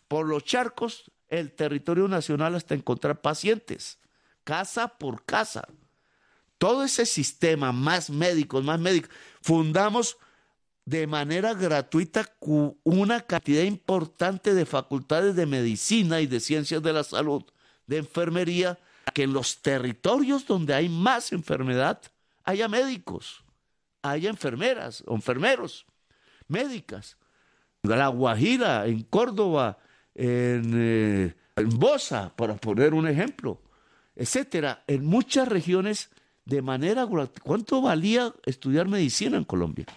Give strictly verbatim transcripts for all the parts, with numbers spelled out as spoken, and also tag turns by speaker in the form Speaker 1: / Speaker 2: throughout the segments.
Speaker 1: por los charcos el territorio nacional hasta encontrar pacientes, casa por casa. Todo ese sistema, más médicos, más médicos, fundamos de manera gratuita una cantidad importante de facultades de medicina y de ciencias de la salud, de enfermería, que en los territorios donde hay más enfermedad haya médicos, haya enfermeras o enfermeros, médicas. En La Guajira, en Córdoba, en, eh, en Bosa, para poner un ejemplo, etcétera. En muchas regiones de manera gratuita. ¿Cuánto valía estudiar medicina en Colombia?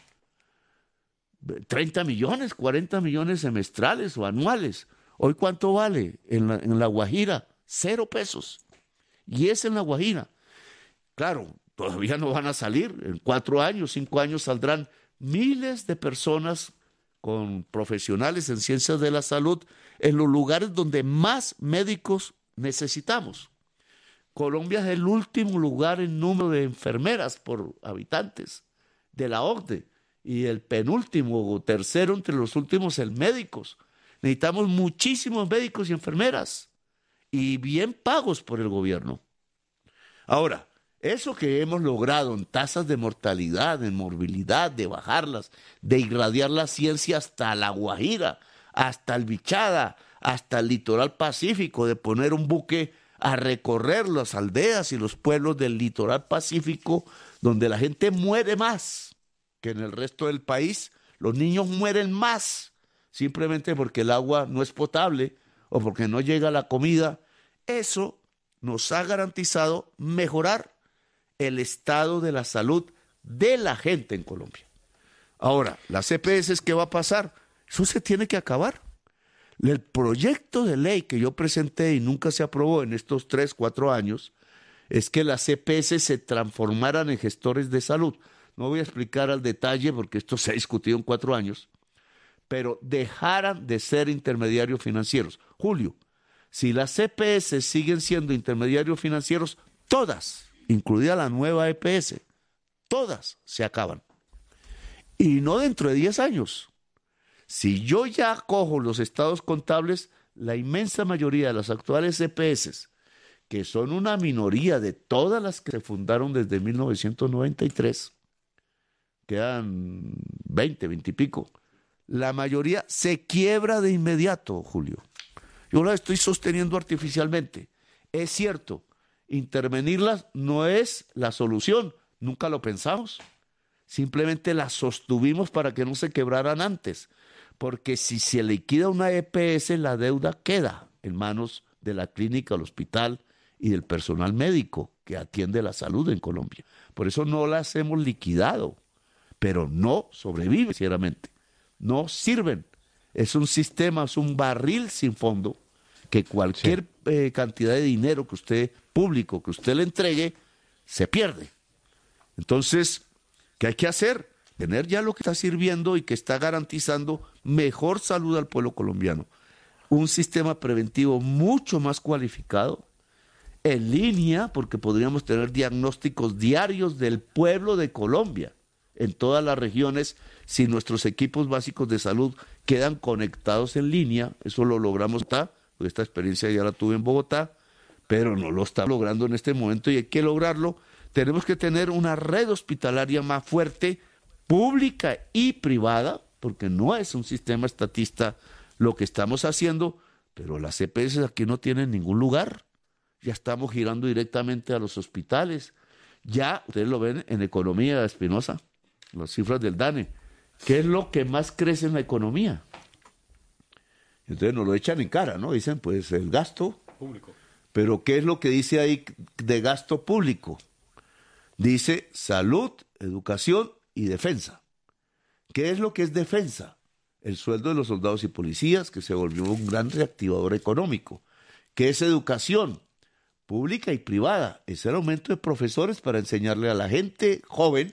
Speaker 1: treinta millones, cuarenta millones semestrales o anuales. Hoy, ¿cuánto vale? En la, en La Guajira, cero pesos. Y es en La Guajira. Claro, todavía no van a salir. En cuatro años, cinco años saldrán miles de personas con profesionales en ciencias de la salud en los lugares donde más médicos necesitamos. Colombia es el último lugar en número de enfermeras por habitantes de la O C D E y el penúltimo o tercero entre los últimos en médicos. Necesitamos muchísimos médicos y enfermeras y bien pagos por el gobierno. Ahora, eso que hemos logrado en tasas de mortalidad, en morbilidad, de bajarlas, de irradiar la ciencia hasta La Guajira, hasta el Bichada, hasta el litoral pacífico, de poner un buque a recorrer las aldeas y los pueblos del litoral pacífico, donde la gente muere más que en el resto del país. Los niños mueren más, simplemente porque el agua no es potable o porque no llega la comida. Eso nos ha garantizado mejorar el estado de la salud de la gente en Colombia. Ahora, las E P S, ¿qué va a pasar? Eso se tiene que acabar. El proyecto de ley que yo presenté y nunca se aprobó en estos tres, cuatro años, es que las E P S se transformaran en gestores de salud. No voy a explicar al detalle porque esto se ha discutido en cuatro años, pero dejaran de ser intermediarios financieros. Julio, si las E P S siguen siendo intermediarios financieros, todas, incluida la nueva E P S, todas se acaban. Y no dentro de diez años. Si yo ya cojo los estados contables, la inmensa mayoría de las actuales E P S, que son una minoría de todas las que se fundaron desde mil novecientos noventa y tres, quedan veinte, veinte y pico, la mayoría se quiebra de inmediato, Julio. Yo la estoy sosteniendo artificialmente. Es cierto, intervenirlas no es la solución, nunca lo pensamos. Simplemente las sostuvimos para que no se quebraran antes, porque si se liquida una E P S, la deuda queda en manos de la clínica, el hospital y del personal médico que atiende la salud en Colombia. Por eso no las hemos liquidado, pero no sobreviven sinceramente, no sirven. Es un sistema, es un barril sin fondo que cualquier sí. eh, cantidad de dinero que usted, público, que usted le entregue, se pierde. Entonces, ¿qué hay que hacer? Tener ya lo que está sirviendo y que está garantizando mejor salud al pueblo colombiano. Un sistema preventivo mucho más cualificado, en línea, porque podríamos tener diagnósticos diarios del pueblo de Colombia en todas las regiones si nuestros equipos básicos de salud quedan conectados en línea. Eso lo logramos acá, porque esta experiencia ya la tuve en Bogotá, pero no lo está logrando en este momento y hay que lograrlo. Tenemos que tener una red hospitalaria más fuerte, pública y privada, porque no es un sistema estatista lo que estamos haciendo, pero las E P S aquí no tienen ningún lugar. Ya estamos girando directamente a los hospitales. Ya, ustedes lo ven en economía, Espinosa, las cifras del DANE. ¿Qué es lo que más crece en la economía? Entonces nos lo echan en cara, ¿no? Dicen, pues, el gasto público. Pero ¿qué es lo que dice ahí de gasto público? Dice salud, educación y defensa. ¿Qué es lo que es defensa? El sueldo de los soldados y policías, que se volvió un gran reactivador económico. ¿Qué es educación? Pública y privada. Es el aumento de profesores para enseñarle a la gente joven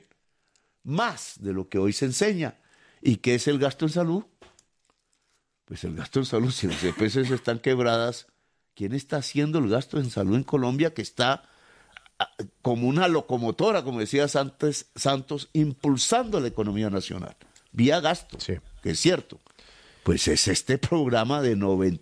Speaker 1: más de lo que hoy se enseña. ¿Y qué es el gasto en salud? Pues el gasto en salud, si las E P S están quebradas, ¿quién está haciendo el gasto en salud en Colombia que está como una locomotora, como decía Santos, Santos, impulsando la economía nacional, vía gasto, sí. Que es cierto? Pues es este programa de noventa